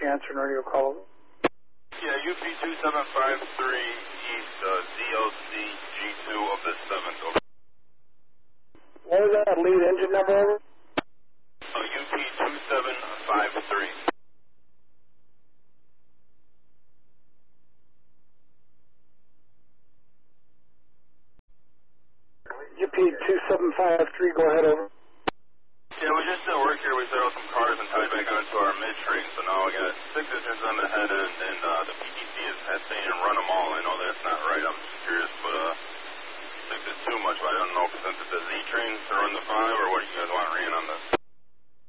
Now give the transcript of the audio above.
you answering radio call? Yeah, UP 2753 East, ZLC G2 of the 7th. Over. What was that lead engine number? Over? UP 2753. UP 2753, go ahead, over. Yeah, we just did work here. We set out some cars and tied back onto our mid-train, so now we got 6 engines on the head end, and the PTC is saying run them all. I know that's not right. I'm just curious, but 6 is too much. I don't know if it's the Z train to run the 5 or what you guys want ran on this.